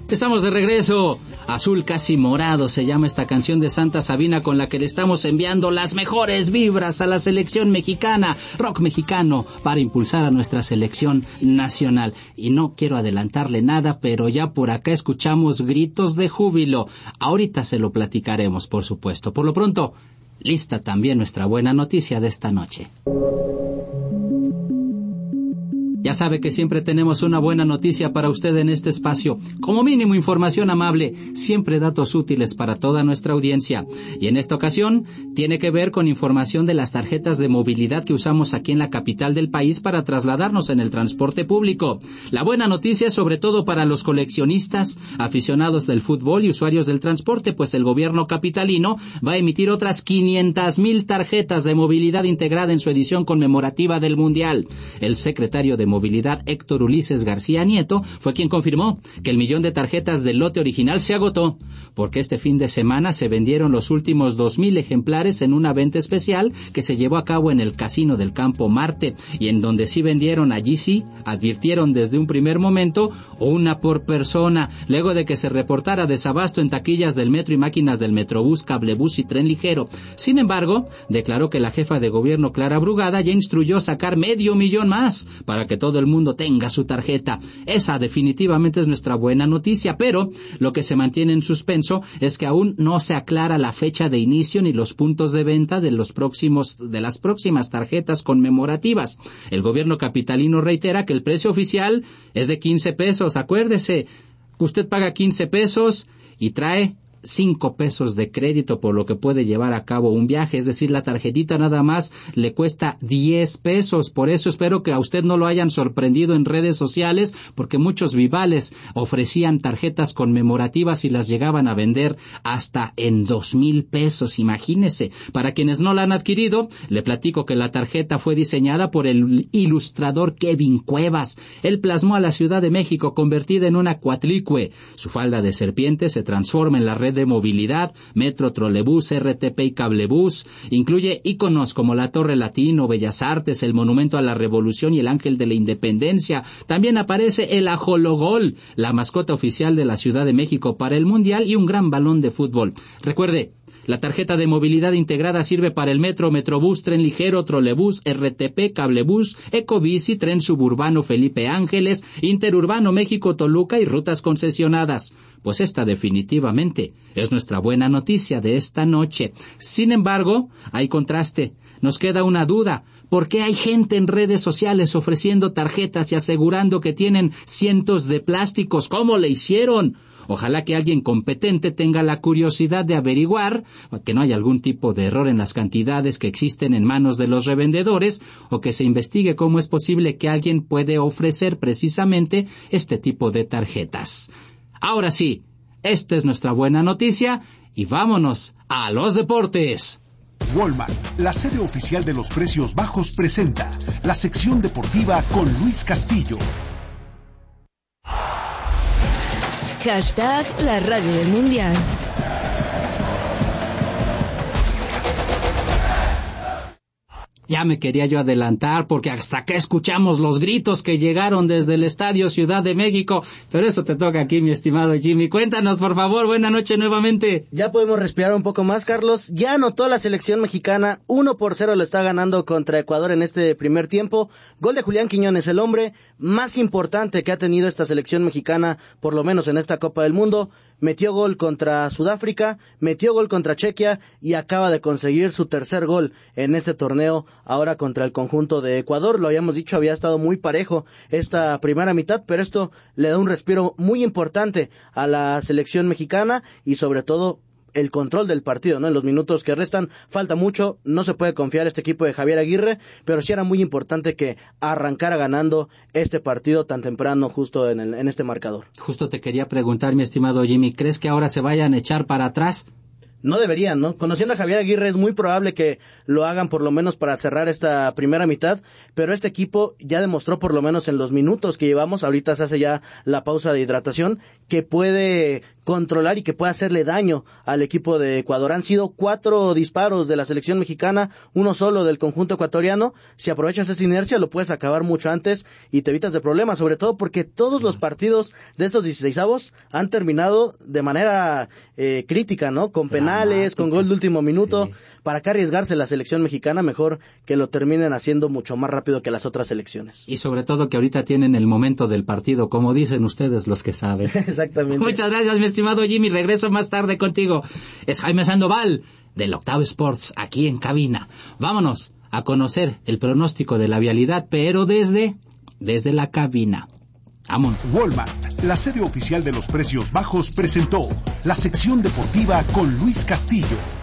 Estamos de regreso. Azul casi morado se llama esta canción de Santa Sabina con la que le estamos enviando las mejores vibras a la selección mexicana, rock mexicano, para impulsar a nuestra selección nacional. Y no quiero adelantarle nada, pero ya por acá escuchamos gritos de júbilo. Ahorita se lo platicaremos, por supuesto. Por lo pronto, lista también nuestra buena noticia de esta noche. Ya sabe que siempre tenemos una buena noticia para usted en este espacio. Como mínimo información amable, siempre datos útiles para toda nuestra audiencia. Y en esta ocasión tiene que ver con información de las tarjetas de movilidad que usamos aquí en la capital del país para trasladarnos en el transporte público. La buena noticia es sobre todo para los coleccionistas, aficionados del fútbol y usuarios del transporte, pues el gobierno capitalino va a emitir otras 500,000 tarjetas de movilidad integrada en su edición conmemorativa del Mundial. El secretario de Movilidad, Héctor Ulises García Nieto, fue quien confirmó que el 1,000,000 de tarjetas del lote original se agotó, porque este fin de semana se vendieron los últimos 2,000 ejemplares en una venta especial que se llevó a cabo en el Casino del Campo Marte, y en donde sí vendieron, allí sí, advirtieron desde un primer momento, una por persona, luego de que se reportara desabasto en taquillas del metro y máquinas del Metrobús, Cablebús y Tren Ligero. Sin embargo, declaró que la jefa de gobierno, Clara Brugada, ya instruyó sacar 500,000 más para que todo el mundo tenga su tarjeta. Esa definitivamente es nuestra buena noticia, pero lo que se mantiene en suspenso es que aún no se aclara la fecha de inicio ni los puntos de venta de las próximas tarjetas conmemorativas. El gobierno capitalino reitera que el precio oficial es de 15 pesos. Acuérdese, usted paga 15 pesos y trae 5 pesos de crédito, por lo que puede llevar a cabo un viaje, es decir, la tarjetita nada más le cuesta 10 pesos. Por eso espero que a usted no lo hayan sorprendido en redes sociales, porque muchos vivales ofrecían tarjetas conmemorativas y las llegaban a vender hasta en 2,000 pesos, imagínese. Para quienes no la han adquirido, le platico que la tarjeta fue diseñada por el ilustrador Kevin Cuevas. Él plasmó a la Ciudad de México convertida en una cuatlicue. Su falda de serpiente se transforma en la red de movilidad, metro, trolebús, RTP y cablebús. Incluye íconos como la Torre Latino, Bellas Artes, el Monumento a la Revolución y el Ángel de la Independencia. También aparece el ajologol, la mascota oficial de la Ciudad de México para el Mundial, y un gran balón de fútbol. Recuerde, la tarjeta de movilidad integrada sirve para el metro, metrobús, tren ligero, trolebús, RTP, cablebús, ecobici, tren suburbano Felipe Ángeles, interurbano México-Toluca y rutas concesionadas. Pues esta definitivamente es nuestra buena noticia de esta noche. Sin embargo, hay contraste. Nos queda una duda. ¿Por qué hay gente en redes sociales ofreciendo tarjetas y asegurando que tienen cientos de plásticos? ¿Cómo le hicieron? Ojalá que alguien competente tenga la curiosidad de averiguar que no hay algún tipo de error en las cantidades que existen en manos de los revendedores, o que se investigue cómo es posible que alguien puede ofrecer precisamente este tipo de tarjetas. Ahora sí, esta es nuestra buena noticia y vámonos a los deportes. Walmart, la sede oficial de los precios bajos, presenta la sección deportiva con Luis Castillo. Hashtag la radio del Mundial. Ya me quería yo adelantar, porque hasta acá escuchamos los gritos que llegaron desde el Estadio Ciudad de México, pero eso te toca aquí, mi estimado Jimmy. Cuéntanos, por favor, buena noche nuevamente. Ya podemos respirar un poco más, Carlos. Ya anotó la selección mexicana, 1-0 lo está ganando contra Ecuador en este primer tiempo. Gol de Julián Quiñones, el hombre más importante que ha tenido esta selección mexicana, por lo menos en esta Copa del Mundo. Metió gol contra Sudáfrica, metió gol contra Chequia y acaba de conseguir su tercer gol en este torneo, ahora contra el conjunto de Ecuador. Lo habíamos dicho, había estado muy parejo esta primera mitad, pero esto le da un respiro muy importante a la selección mexicana y sobre todo el control del partido, ¿no? En los minutos que restan falta mucho, no se puede confiar este equipo de Javier Aguirre, pero sí era muy importante que arrancara ganando este partido tan temprano, justo en este marcador. Justo te quería preguntar, mi estimado Jimmy, ¿crees que ahora se vayan a echar para atrás? No deberían, ¿no? Conociendo a Javier Aguirre es muy probable que lo hagan por lo menos para cerrar esta primera mitad, pero este equipo ya demostró por lo menos en los minutos que llevamos, ahorita se hace ya la pausa de hidratación, que puede controlar y que puede hacerle daño al equipo de Ecuador. Han sido 4 disparos de la selección mexicana, 1 solo del conjunto ecuatoriano. Si aprovechas esa inercia lo puedes acabar mucho antes y te evitas de problemas, sobre todo porque todos los partidos de estos 16avos han terminado de manera crítica, ¿no? Con penales, con gol de último minuto. Sí. ¿Para qué arriesgarse la selección mexicana? Mejor que lo terminen haciendo mucho más rápido que las otras selecciones. Y sobre todo que ahorita tienen el momento del partido, como dicen ustedes los que saben. Exactamente. Muchas gracias, mi estimado Jimmy. Regreso más tarde contigo. Es Jaime Sandoval, del Octavo Sports, aquí en cabina. Vámonos a conocer el pronóstico de la vialidad, pero desde la cabina. Vamos. Walmart, la sede oficial de los precios bajos, presentó la sección deportiva con Luis Castillo.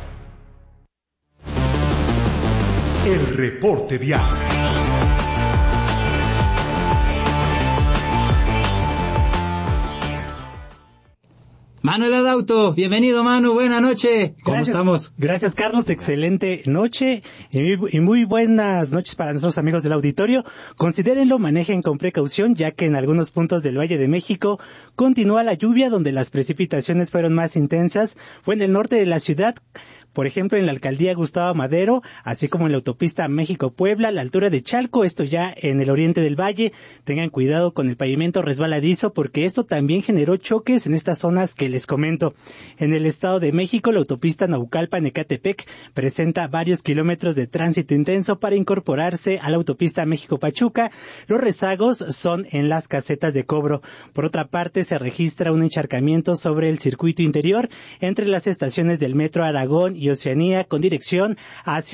El reporte vial. Manuel Adauto, bienvenido Manu, buena noche. ¿Cómo estamos? Gracias Carlos, excelente noche y muy buenas noches para nuestros amigos del auditorio. Considérenlo, manejen con precaución, ya que en algunos puntos del Valle de México continúa la lluvia, donde las precipitaciones fueron más intensas. Fue en el norte de la ciudad, por ejemplo en la alcaldía Gustavo Madero, así como en la autopista México-Puebla, a la altura de Chalco, esto ya en el oriente del valle. Tengan cuidado con el pavimento resbaladizo, porque esto también generó choques en estas zonas que les comento. En el Estado de México, la autopista Naucalpan-Ecatepec presenta varios kilómetros de tránsito intenso para incorporarse a la autopista México-Pachuca. Los rezagos son en las casetas de cobro. Por otra parte, se registra un encharcamiento sobre el circuito interior entre las estaciones del Metro Aragón y Oceanía con dirección hacia